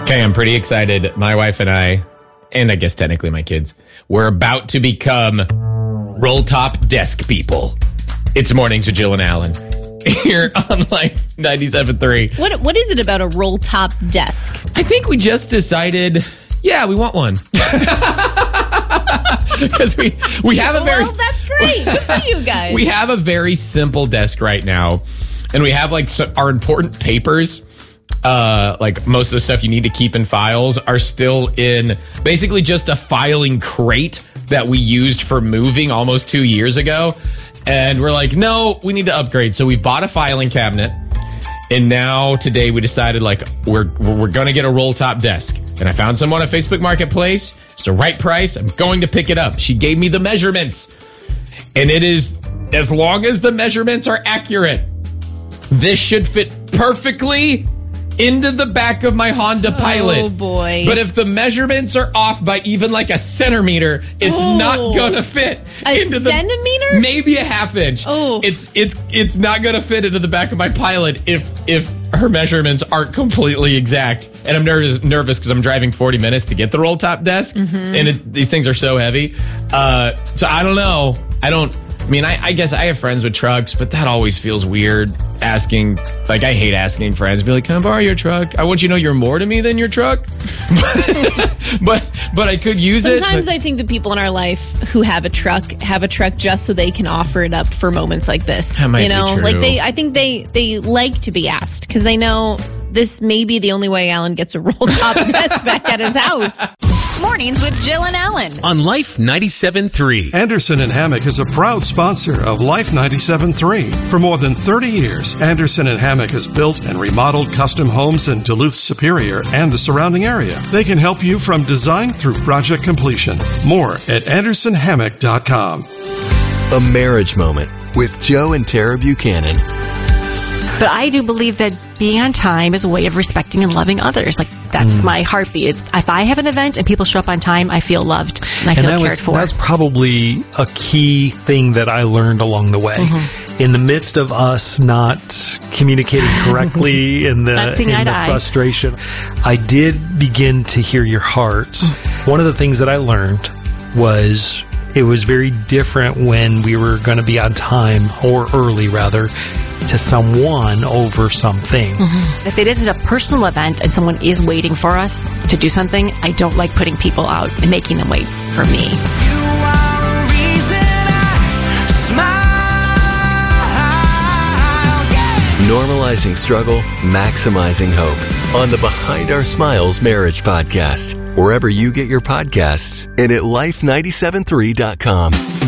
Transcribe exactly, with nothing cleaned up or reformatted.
Okay, I'm pretty excited. My wife and I, and I guess technically my kids, we're about to become roll-top desk people. It's Mornings with Jill and Alan here on Life ninety-seven point three. What What is it about a roll-top desk? I think we just decided, yeah, we want one. Because we, we have a very... Well, that's great. Good for you guys. We have a very simple desk right now. And we have like so, our important papers, uh, like most of the stuff you need to keep in files are still in basically just a filing crate that we used for moving almost two years ago. And we're like, no, we need to upgrade. So we bought a filing cabinet. And now today we decided like we're we're going to get a roll top desk. And I found someone on Facebook Marketplace. It's the right price. I'm going to pick it up. She gave me the measurements. And it is, as long as the measurements are accurate, this should fit perfectly into the back of my Honda Pilot. Oh, boy. But if the measurements are off by even like a centimeter, it's oh. not going to fit a into centimeter? the... Maybe a half inch. Oh. It's it's it's not going to fit into the back of my Pilot if if her measurements aren't completely exact. And I'm nervous nervous because I'm driving forty minutes to get the roll top desk. Mm-hmm. And it, these things are so heavy. Uh, so I don't know. I don't... I mean, I, I guess I have friends with trucks, but that always feels weird asking. Like, I hate asking friends. Be like, can I borrow your truck? I want you to know you're more to me than your truck. but but I could use Sometimes it. Sometimes I think the people in our life who have a truck have a truck just so they can offer it up for moments like this. That might you know, be true. like they. I think they they like to be asked because they know this may be the only way Alan gets a roll top desk back at his house. Mornings with Jill and Alan on Life ninety-seven point three. Anderson and Hammock is a proud sponsor of Life ninety-seven point three. For more than thirty years, Anderson and Hammock has built and remodeled custom homes in Duluth Superior and the surrounding area. They can help you from design through project completion. More at anderson hammock dot com. A marriage moment with Joe and Tara Buchanan. But I do believe that being on time is a way of respecting and loving others. Like, that's mm. my heartbeat. Is if I have an event and people show up on time, I feel loved and I and feel that cared was, for. That's probably a key thing that I learned along the way. Mm-hmm. In the midst of us not communicating correctly in the, in the frustration, I did begin to hear your heart. Mm. One of the things that I learned was it was very different when we were going to be on time, or early rather, to someone over something. Mm-hmm. If it isn't a personal event and someone is waiting for us to do something, I don't like putting people out and making them wait for me. You are a reason I smile. Yeah. Normalizing struggle, maximizing hope on the Behind Our Smiles Marriage Podcast, wherever you get your podcasts and at life ninety-seven point three dot com.